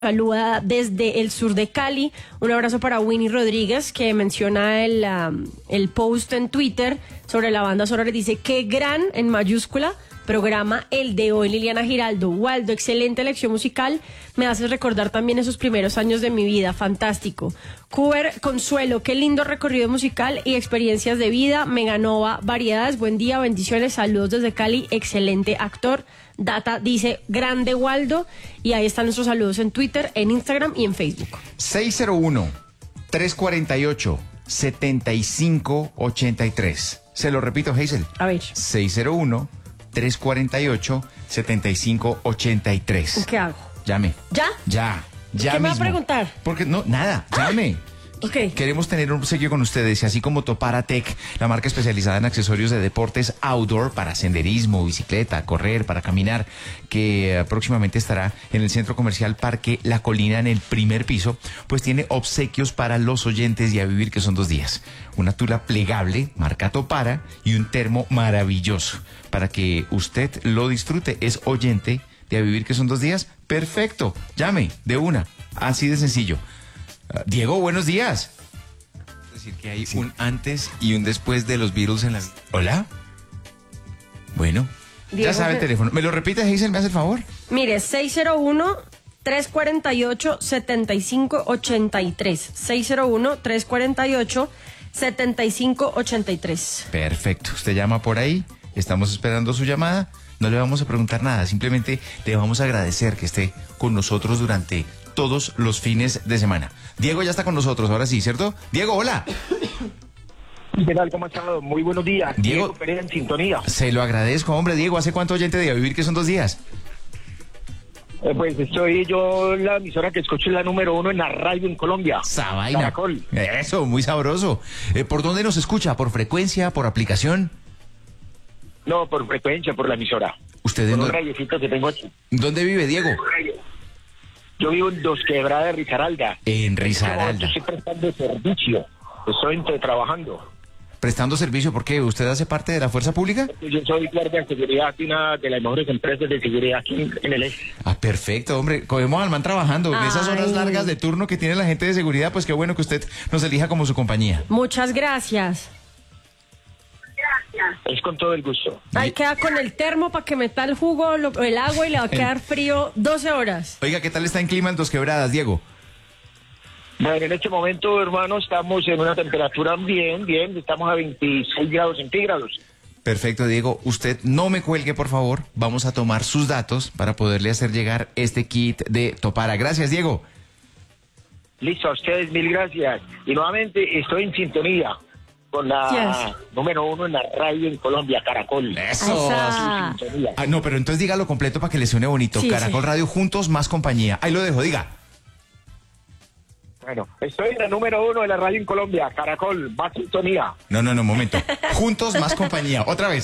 Saluda desde el sur de Cali. Un abrazo para Winnie Rodríguez, que menciona el post en Twitter sobre la banda sonora. Dice: qué gran, en mayúscula, programa el de hoy. Liliana Giraldo: Waldo, excelente elección musical. Me haces recordar también esos primeros años de mi vida. Fantástico. Cuber Consuelo: qué lindo recorrido musical y experiencias de vida. Meganova Variedades: buen día, bendiciones, saludos desde Cali. Excelente actor. Data dice: grande Waldo. Y ahí están nuestros saludos en Twitter, en Instagram y en Facebook. 601-348-7583. Se lo repito, Hazel. A ver. 601-348-7583. ¿Qué hago? Llame. ¿Ya? Ya. ¿Qué me va a preguntar? Porque no, nada, llame. Ok. Queremos tener un obsequio con ustedes, y así como Topara Tech, la marca especializada en accesorios de deportes outdoor para senderismo, bicicleta, correr, para caminar, que próximamente estará en el Centro Comercial Parque La Colina en el primer piso, pues tiene obsequios para los oyentes de A Vivir, que son 2 días. Una tula plegable, marca Topara, y un termo maravilloso para que usted lo disfrute. Es oyente de A Vivir, que son 2 días. Perfecto. Llame de una. Así de sencillo. Diego, buenos días. Es decir, que hay un antes y un después de los Beatles en la... ¿Hola? Bueno, Diego, ya sabe el teléfono. ¿Me lo repite, Hazel? ¿Me hace el favor? Mire, 601-348-7583. 601-348-7583. Perfecto. Usted llama por ahí. Estamos esperando su llamada. No le vamos a preguntar nada. Simplemente le vamos a agradecer que esté con nosotros durante todos los fines de semana. Diego ya está con nosotros, ahora sí, ¿cierto? Diego, hola. ¿Qué tal? ¿Cómo ha estado? Muy buenos días. Diego Pérez en sintonía. Se lo agradezco, hombre. Diego, ¿hace cuánto oyente de A Vivir, que son 2 días? Pues estoy yo, la emisora que escucho es la número 1 en la radio en Colombia. Esa vaina. Caracol. Eso, muy sabroso. ¿Por dónde nos escucha? ¿Por frecuencia? ¿Por aplicación? No, por frecuencia, por la emisora. ¿Usted Por en un rayecito que tengo aquí. dónde vive, Diego? Yo vivo en Dos Quebradas de Risaralda. En Risaralda. Yo estoy prestando servicio. Estoy trabajando. ¿Prestando servicio? ¿Por qué? ¿Usted hace parte de la fuerza pública? Yo soy guardia de seguridad de una de las mejores empresas de seguridad aquí en el este. Ah, perfecto, hombre. Cogemos al man trabajando. En esas horas Ay. largas de turno que tiene la gente de seguridad, pues qué bueno que usted nos elija como su compañía. Muchas gracias. Es con todo el gusto. Ahí queda con el termo para que meta el jugo, el agua, y le va a quedar frío 12 horas. Oiga, ¿qué tal está en clima en Dos Quebradas, Diego? Bueno, en este momento, hermano, estamos en una temperatura bien, estamos a 26 grados centígrados. Perfecto, Diego. Usted no me cuelgue, por favor. Vamos a tomar sus datos para poderle hacer llegar este kit de Topara. Gracias, Diego. Listo, a ustedes, mil gracias. Y nuevamente estoy en sintonía con la número 1 en la radio en Colombia, Caracol. Eso. Esa. Ah, no, pero entonces dígalo completo para que le suene bonito. Sí, Caracol sí. Radio, juntos, más compañía. Ahí lo dejo, diga. Bueno, estoy en la número 1 de la radio en Colombia, Caracol, más sintonía. No, momento. Juntos, más compañía. Otra vez.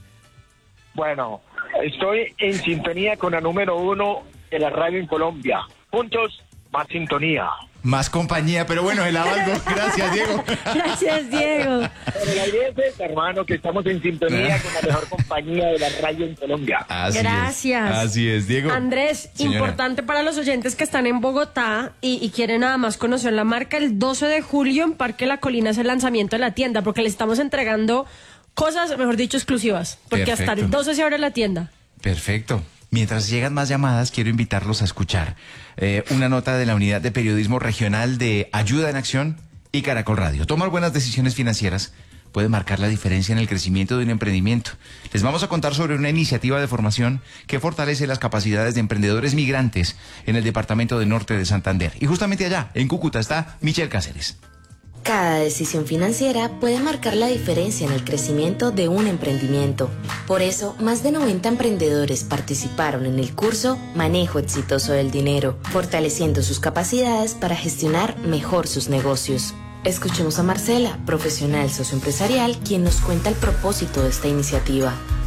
Bueno, estoy en sintonía con la número 1 de la radio en Colombia. Juntos, más sintonía. Más compañía, pero bueno, el avalgo. Gracias, Diego. Gracias, Diego. Pero la idea es esta, hermano, que estamos en sintonía con la mejor compañía de la radio en Colombia. Así Gracias. Es. Así es, Diego. Andrés, Señora. importante para los oyentes que están en Bogotá y quieren nada más conocer la marca, el 12 de julio en Parque La Colina es el lanzamiento de la tienda, porque le estamos entregando cosas, mejor dicho, exclusivas, porque hasta el Perfecto. 12 se abre la tienda. Perfecto. Mientras llegan más llamadas, quiero invitarlos a escuchar una nota de la Unidad de Periodismo Regional de Ayuda en Acción y Caracol Radio. Tomar buenas decisiones financieras puede marcar la diferencia en el crecimiento de un emprendimiento. Les vamos a contar sobre una iniciativa de formación que fortalece las capacidades de emprendedores migrantes en el departamento de Norte de Santander. Y justamente allá, en Cúcuta, está Michelle Cáceres. Cada decisión financiera puede marcar la diferencia en el crecimiento de un emprendimiento. Por eso, más de 90 emprendedores participaron en el curso Manejo Exitoso del Dinero, fortaleciendo sus capacidades para gestionar mejor sus negocios. Escuchemos a Marcela, profesional socioempresarial, quien nos cuenta el propósito de esta iniciativa.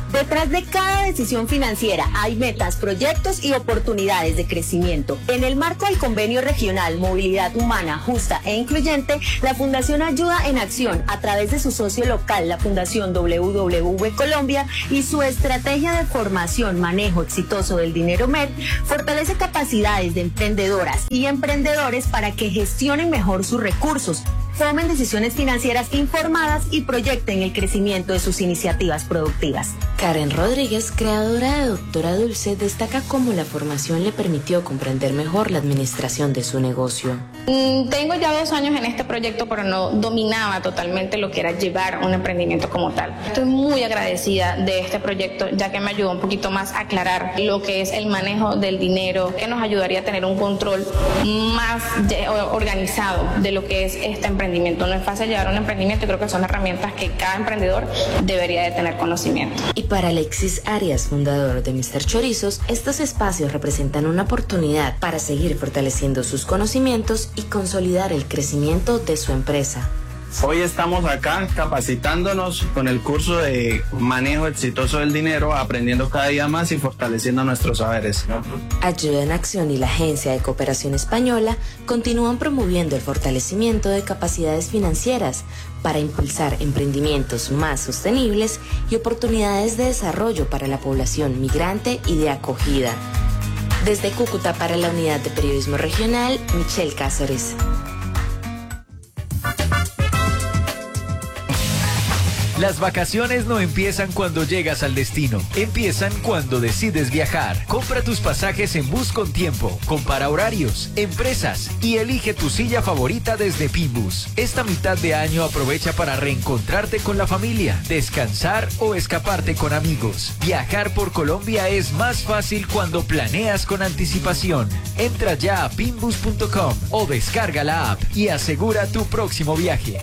Detrás de cada decisión financiera hay metas, proyectos y oportunidades de crecimiento. En el marco del Convenio Regional Movilidad Humana, Justa e Incluyente, la Fundación Ayuda en Acción, a través de su socio local, la Fundación WWV Colombia, y su estrategia de formación, manejo exitoso del dinero MED, fortalece capacidades de emprendedoras y emprendedores para que gestionen mejor sus recursos, tomen decisiones financieras informadas y proyecten el crecimiento de sus iniciativas productivas. Karen Rodríguez, creadora de Doctora Dulce, destaca cómo la formación le permitió comprender mejor la administración de su negocio. Tengo ya 2 años en este proyecto, pero no dominaba totalmente lo que era llevar un emprendimiento como tal. Estoy muy agradecida de este proyecto, ya que me ayudó un poquito más a aclarar lo que es el manejo del dinero, que nos ayudaría a tener un control más organizado de lo que es este emprendimiento. No es fácil llevar un emprendimiento y creo que son herramientas que cada emprendedor debería de tener conocimiento. Y para Alexis Arias, fundador de Mr. Chorizos, estos espacios representan una oportunidad para seguir fortaleciendo sus conocimientos y consolidar el crecimiento de su empresa. Hoy estamos acá capacitándonos con el curso de manejo exitoso del dinero, aprendiendo cada día más y fortaleciendo nuestros saberes. Ayuda en Acción y la Agencia de Cooperación Española continúan promoviendo el fortalecimiento de capacidades financieras para impulsar emprendimientos más sostenibles y oportunidades de desarrollo para la población migrante y de acogida. Desde Cúcuta para la Unidad de Periodismo Regional, Michelle Cáceres. Las vacaciones no empiezan cuando llegas al destino, empiezan cuando decides viajar. Compra tus pasajes en Bus con Tiempo, compara horarios, empresas y elige tu silla favorita desde Pinbus. Esta mitad de año aprovecha para reencontrarte con la familia, descansar o escaparte con amigos. Viajar por Colombia es más fácil cuando planeas con anticipación. Entra ya a pinbus.com o descarga la app y asegura tu próximo viaje.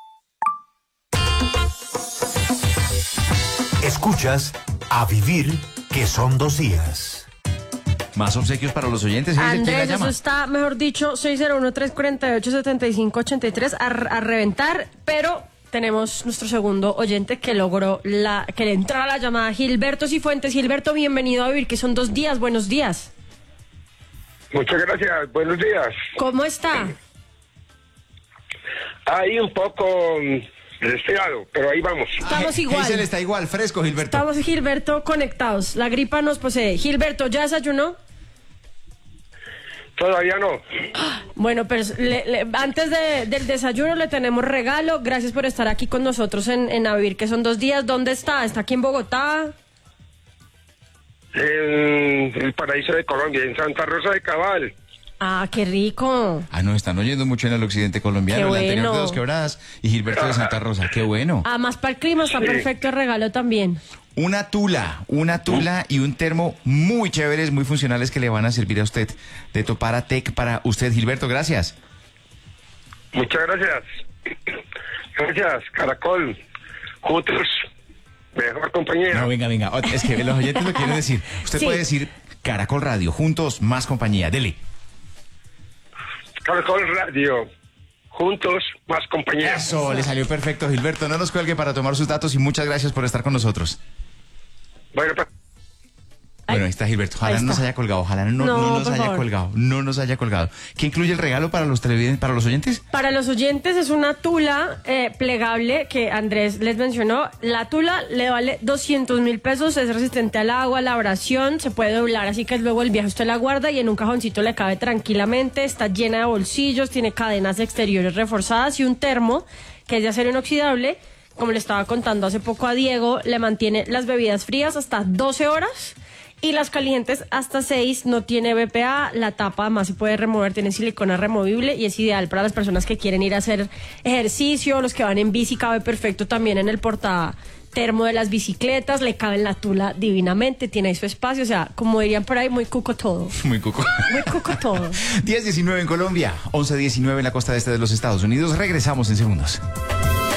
Escuchas A Vivir, que son 2 días. Más obsequios para los oyentes. Andrés, eso está, mejor dicho, 601-348-7583 a reventar, pero tenemos nuestro segundo oyente que logró que le entrara la llamada, Gilberto Cifuentes. Gilberto, bienvenido a Vivir, que son 2 días. Buenos días. Muchas gracias, buenos días. ¿Cómo está? Ahí un poco resfriado, pero ahí vamos. Estamos igual. Hazel está igual, fresco, Gilberto. Estamos, Gilberto, conectados. La gripa nos posee. Gilberto, ¿ya desayunó? Todavía no. Bueno, pero antes del desayuno le tenemos regalo. Gracias por estar aquí con nosotros en A Vivir, que son 2 días. ¿Dónde está? ¿Está aquí en Bogotá? En el paraíso de Colombia, en Santa Rosa de Cabal. Ah, qué rico. Ah, no, están oyendo mucho en el occidente colombiano. Qué El bueno. anterior de Dos Quebradas y Gilberto de Santa Rosa. Qué bueno. Además, para el clima está perfecto el regalo también. Una tula y un termo muy chéveres, muy funcionales que le van a servir a usted. De Topara Tech para usted, Gilberto. Gracias. Muchas gracias. Gracias, Caracol. Juntos, mejor compañía. No, venga. Es que los oyentes lo quieren decir. Usted Sí. puede decir Caracol Radio, juntos, más compañía. Dele. Caracol Radio. Juntos, más compañía. Eso, le salió perfecto, Gilberto. No nos cuelgue para tomar sus datos y muchas gracias por estar con nosotros. Bueno, Bueno, ahí está Gilberto. Ojalá Ahí no nos está. haya colgado. Ojalá no No, nos por haya favor. colgado. No nos haya colgado. ¿Qué incluye el regalo para los televidentes, para los oyentes? Para los oyentes es una tula plegable que Andrés les mencionó. La tula le vale 200.000 pesos, es resistente al agua, a la abrasión, se puede doblar, así que luego el viaje usted la guarda y en un cajoncito le cabe tranquilamente. Está llena de bolsillos, tiene cadenas exteriores reforzadas y un termo que es de acero inoxidable. Como le estaba contando hace poco a Diego, le mantiene las bebidas frías hasta 12 horas. Y las calientes hasta 6, no tiene BPA, la tapa además se puede remover, tiene silicona removible y es ideal para las personas que quieren ir a hacer ejercicio, los que van en bici, cabe perfecto también en el portatermo de las bicicletas, le cabe en la tula divinamente, tiene ahí su espacio, o sea, como dirían por ahí, muy cuco todo. Muy cuco. Muy cuco todo. 10:19 en Colombia, 11:19 en la costa este de los Estados Unidos. Regresamos en segundos.